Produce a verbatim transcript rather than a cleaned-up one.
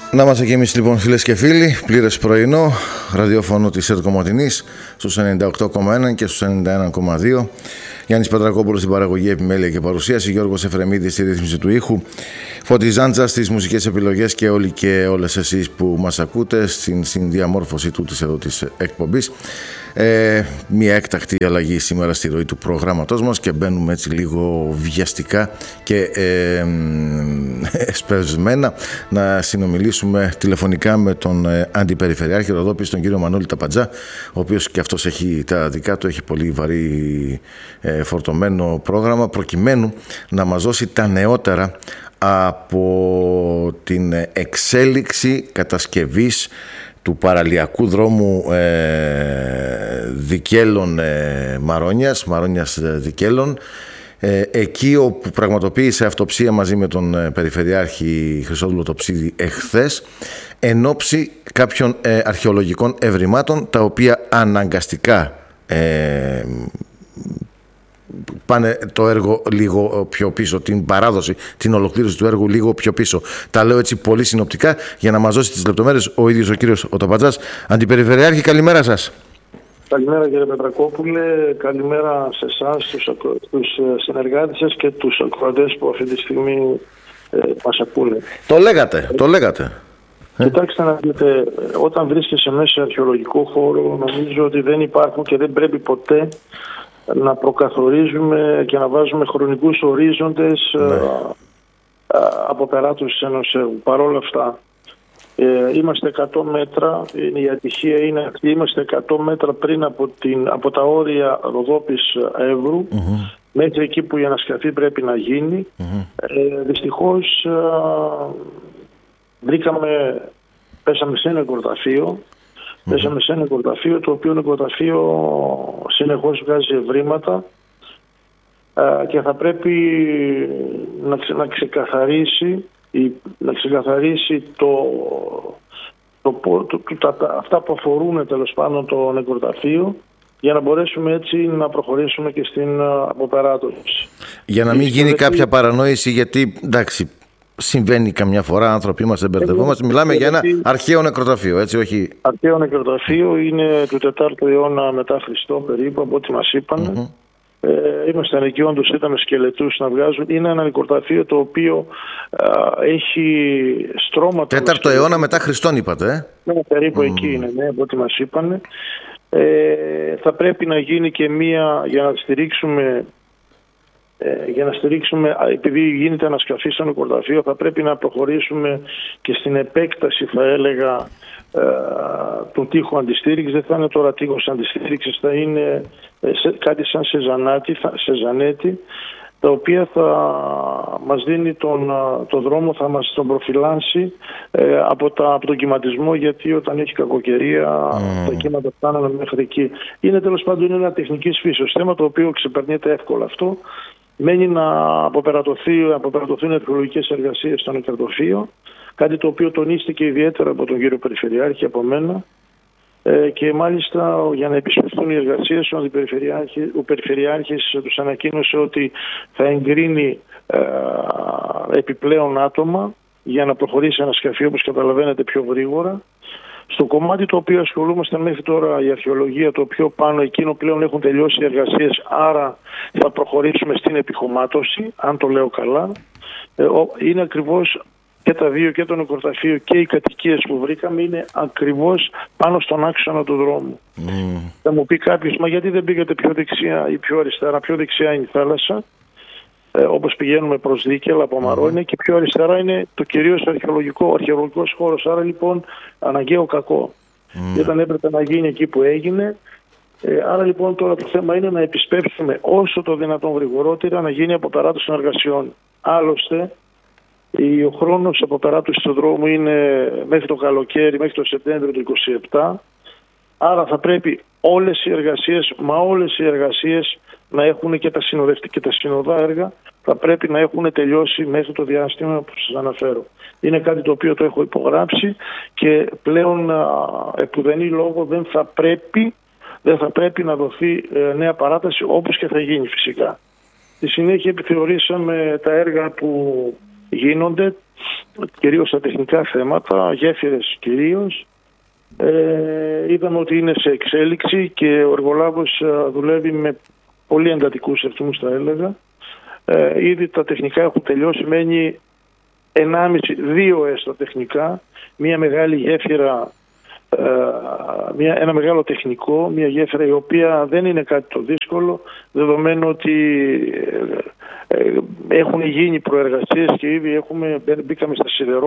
Να είμαστε και εμείς λοιπόν, φίλες και φίλοι, πλήρες πρωινό, ραδιόφωνο της ΕΡΤ Κομοτηνής στους ενενήντα οκτώ κόμμα ένα και στους ενενήντα ένα κόμμα δύο. Γιάννης Πατρακόπουλος στην παραγωγή, επιμέλεια και παρουσίαση, Γιώργος Εφρεμίδης στη ρύθμιση του ήχου, Φώτης Ζάντζας στις μουσικές επιλογές και όλοι και όλες εσείς που μας ακούτε στην συνδιαμόρφωση τούτης εδώ της εκπομπής. Ε, μια έκτακτη αλλαγή σήμερα στη ροή του προγράμματός μας και μπαίνουμε έτσι λίγο βιαστικά και ε, εσπευσμένα να συνομιλήσουμε τηλεφωνικά με τον ε, Αντιπεριφερειάρχη Ροδόπης, τον κύριο Μανώλη Ταπαντζά, ο οποίος και αυτός έχει τα δικά του, έχει πολύ βαρύ ε, φορτωμένο πρόγραμμα, προκειμένου να μας δώσει τα νεότερα από την εξέλιξη κατασκευής του παραλιακού δρόμου ε, Δικέλων ε, Μαρόνιας, Μαρόνιας Δικέλων, ε, εκεί όπου πραγματοποίησε αυτοψία μαζί με τον ε, Περιφερειάρχη Χρυσόδουλο Τοψίδη εχθές, εν ώψη κάποιων ε, αρχαιολογικών ευρημάτων, τα οποία αναγκαστικά ε, πάνε το έργο λίγο πιο πίσω, την παράδοση, την ολοκλήρωση του έργου λίγο πιο πίσω. Τα λέω έτσι πολύ συνοπτικά για να μας δώσει τις λεπτομέρειες ο ίδιος ο κύριος ο Ταπαντζάς. Αντιπεριφερειάρχη, καλημέρα σας. Καλημέρα κύριε Πετρακόπουλε, καλημέρα σε εσάς, τους, τους συνεργάτες σας και τους ακροατές που αυτή τη στιγμή ε, μας ακούνε. Το λέγατε, το λέγατε. Κοιτάξτε να δείτε, όταν βρίσκεσαι μέσα σε αρχαιολογικό χώρο, νομίζω ότι δεν υπάρχουν και δεν πρέπει ποτέ να προκαθορίζουμε και να βάζουμε χρονικούς ορίζοντες ναι. από περάτωση ενός έργου. Παρ' όλα αυτά, ε, είμαστε εκατό μέτρα, η ατυχία είναι αυτή, είμαστε εκατό μέτρα πριν από, την, από τα όρια Ροδόπης Εύρου, mm-hmm. μέχρι εκεί που η ανασκαφή πρέπει να γίνει. Mm-hmm. Ε, δυστυχώς ε, βρήκαμε, πέσαμε σε ένα εγκορταφείο, Mm-hmm. Πέσαμε σε ένα νοικοταφείο, το οποίο νοικοταφείο συνεχώς βγάζει ευρήματα α, και θα πρέπει να, ξε, να ξεκαθαρίσει, η, να ξεκαθαρίσει το, το, το, το, τα, αυτά που αφορούν τέλος πάντων το νοικοταφείο, για να μπορέσουμε έτσι να προχωρήσουμε και στην αποπεράτωση. Για να μην γίνει δηλαδή κάποια παρανόηση, γιατί εντάξει, συμβαίνει καμιά φορά, άνθρωποι είμαστε, μπερδευόμαστε. Μιλάμε για ένα αρχαίο νεκροταφείο, έτσι, όχι. Αρχαίο νεκροταφείο είναι του τετάρτου αιώνα μετά Χριστό, περίπου, από ό,τι μας είπαν. Mm-hmm. Ε, ήμασταν εκεί, όντως είδαμε σκελετούς να βγάζουν. Είναι ένα νεκροταφείο το οποίο α, έχει στρώματα. Τέταρτο αιώνα μετά Χριστόν, είπατε. Ε? Ναι, περίπου mm. εκεί είναι, ναι, από ό,τι μας είπαν. Ε, θα πρέπει να γίνει και μία για να στηρίξουμε. Ε, για να στηρίξουμε, επειδή γίνεται ανασκαφή στο νοικοταφείο, θα πρέπει να προχωρήσουμε και στην επέκταση, θα έλεγα, ε, του τείχου αντιστήριξης. Δεν θα είναι τώρα τείχος αντιστήριξης, θα είναι ε, σε, κάτι σαν σεζανάτη, θα, σεζανέτη, τα οποία θα μας δίνει τον, τον δρόμο, θα μας τον προφυλάνσει ε, από, τα, από τον κυματισμό, γιατί όταν έχει κακοκαιρία mm. τα κύματα φτάνουν μέχρι εκεί. Είναι τέλος πάντων είναι ένα τεχνικής φύσεως θέμα, το οποίο ξεπερνείται εύκολα αυτό. Μένει να αποπερατωθούν αρχαιολογικές εργασίες στο νεκροταφείο, κάτι το οποίο τονίστηκε ιδιαίτερα από τον κύριο Περιφερειάρχη, από μένα, ε, και μάλιστα για να επισπευθούν οι εργασίες, ο, ο Περιφερειάρχης τους ανακοίνωσε ότι θα εγκρίνει ε, επιπλέον άτομα για να προχωρήσει ανασκαφή, όπως καταλαβαίνετε, πιο γρήγορα. Στο κομμάτι το οποίο ασχολούμαστε μέχρι τώρα, η αρχαιολογία, το πιο πάνω, εκείνο πλέον έχουν τελειώσει οι εργασίες, άρα θα προχωρήσουμε στην επιχωμάτωση, αν το λέω καλά. Είναι ακριβώς και τα δύο, και το νοικοταφείο και οι κατοικίες που βρήκαμε, είναι ακριβώς πάνω στον άξονα του δρόμου. Mm. Θα μου πει κάποιος, μα γιατί δεν πήγατε πιο δεξιά ή πιο αριστερά? Πιο δεξιά είναι η πιο Ε, όπως πηγαίνουμε προς Δίκελα από Μαρόνια, mm. και πιο αριστερά είναι το κυρίως αρχαιολογικό, ο αρχαιολογικός χώρος, άρα λοιπόν αναγκαίο κακό. Mm. Και όταν έπρεπε να γίνει εκεί που έγινε, ε, άρα λοιπόν τώρα το θέμα είναι να επισπεύσουμε όσο το δυνατόν γρηγορότερα να γίνει αποπεράτωση των εργασιών. Άλλωστε, ο χρόνος αποπεράτωσης του δρόμου είναι μέχρι το καλοκαίρι, μέχρι το Σεπτέμβριο του είκοσι επτά, άρα θα πρέπει όλες οι εργασίες, μα όλες οι εργασίες να έχουν και τα συνοδευτικά και τα συνοδά έργα, θα πρέπει να έχουν τελειώσει μέχρι το διάστημα που σας αναφέρω. Είναι κάτι το οποίο το έχω υπογράψει και πλέον επουδενή λόγο δεν θα πρέπει, δεν θα πρέπει να δοθεί ε, νέα παράταση, όπως και θα γίνει φυσικά. Στη συνέχεια επιθεωρήσαμε τα έργα που γίνονται, κυρίως στα τεχνικά θέματα, γέφυρες κυρίως. Ε, είδαμε ότι είναι σε εξέλιξη και ο εργολάβος δουλεύει με πολύ εντατικούς ρυθμούς, θα έλεγα. Ε, ήδη τα τεχνικά έχουν τελειώσει, μένει ενάμιση, δύο έστω τεχνικά, μια μεγάλη γέφυρα, ε, μια, ένα μεγάλο τεχνικό, μια γέφυρα η οποία δεν είναι κάτι το δύσκολο, δεδομένου ότι ε, ε, έχουν γίνει προεργασίες και ήδη έχουμε, μπήκαμε στα σιδερό.